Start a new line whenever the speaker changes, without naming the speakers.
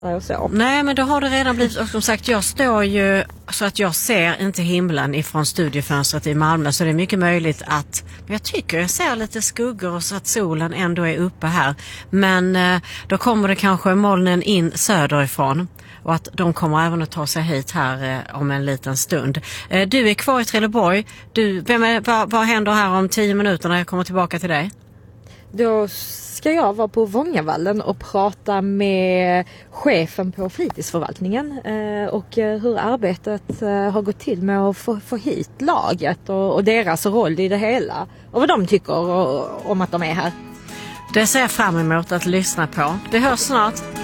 och så.
Nej, men då har det redan blivit, och som sagt, jag står ju så att jag ser inte himlen ifrån studiefönstret i Malmö, så det är mycket möjligt att, jag tycker jag ser lite skuggor och så att solen ändå är uppe här, men då kommer det kanske molnen in söderifrån och att de kommer även att ta sig hit här om en liten stund. Du är kvar i Trelleborg. Vad händer här om 10 minuter när jag kommer tillbaka till dig?
Då ska jag vara på Vångavallen och prata med chefen på fritidsförvaltningen och hur arbetet har gått till med att få hit laget och deras roll i det hela och vad de tycker om att de är här.
Det ser jag fram emot att lyssna på. Vi hörs snart.